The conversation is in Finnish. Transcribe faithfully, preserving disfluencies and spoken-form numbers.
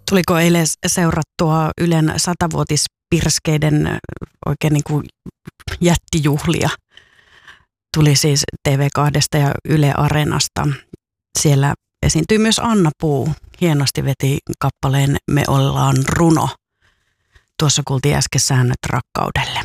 Tuliko eilen seurattua Ylen satavuotispirskeiden oikein niin kuin jättijuhlia? Tuli siis T V kaksi ja Yle Areenasta. Siellä esiintyi myös Anna Puu. Hienosti veti kappaleen Me ollaan runo. Tuossa kuultiin äsken Säännöt rakkaudelle.